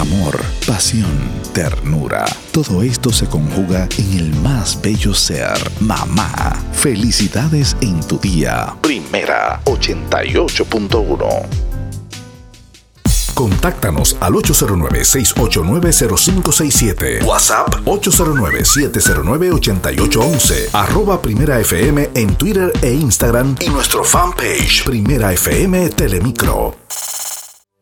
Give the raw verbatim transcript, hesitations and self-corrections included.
Amor, pasión, ternura. Todo esto se conjuga en el más bello ser, mamá. Felicidades en tu día. Primera ochenta y ocho punto uno. Contáctanos al ocho cero nueve, seis ocho nueve, cero cinco seis siete. WhatsApp ocho cero nueve, siete cero nueve, ocho ocho uno uno. Arroba Primera F M en Twitter e Instagram y nuestro fanpage Primera F M Telemicro.